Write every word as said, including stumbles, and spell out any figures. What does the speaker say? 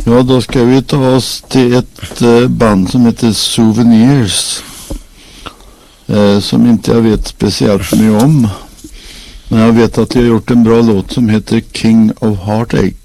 Ja, då ska vi ta oss till ett eh, band som heter Souvenirs. Eh, som inte jag vet speciellt mycket om. Men jag vet att jag har gjort en bra låt som heter King of Heartache.